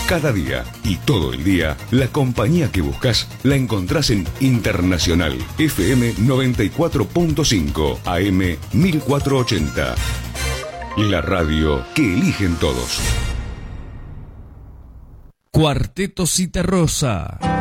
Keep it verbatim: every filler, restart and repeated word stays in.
Cada día y todo el día, la compañía que buscas la encontrás en Internacional F M noventa y cuatro punto cinco, A M mil cuatrocientos ochenta. La radio que eligen todos. Cuarteto Citarrosa.